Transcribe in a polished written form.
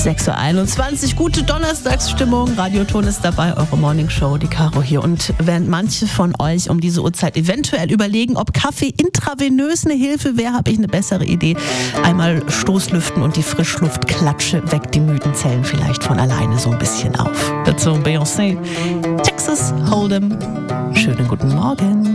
6.21 Uhr, gute Donnerstagsstimmung. Radioton ist dabei, eure Morningshow, die Caro hier. Und während manche von euch um diese Uhrzeit eventuell überlegen, ob Kaffee intravenös eine Hilfe wäre, habe ich eine bessere Idee. Einmal Stoßlüften und die Frischluftklatsche weckt die müden Zellen vielleicht von alleine so ein bisschen auf. Dazu Beyoncé, Texas Hold'em. Schönen guten Morgen.